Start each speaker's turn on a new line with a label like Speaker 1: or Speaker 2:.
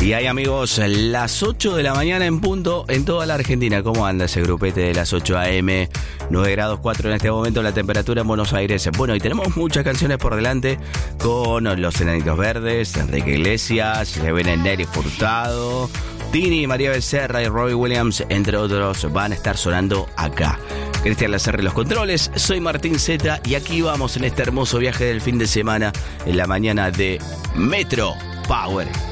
Speaker 1: Y hay, amigos, las 8 de la mañana en punto en toda la Argentina. ¿Cómo anda ese grupete de las 8 a.m.? 9 grados 4 en este momento la temperatura en Buenos Aires. Bueno, y tenemos muchas canciones por delante con Los Enanitos Verdes, Enrique Iglesias, se viene Nelly Furtado, Tini, María Becerra y Robbie Williams, entre otros, van a estar sonando acá. Cristian Lacerre en los controles, soy Martín Zeta y aquí vamos en este hermoso viaje del fin de semana en la mañana de Metro Power.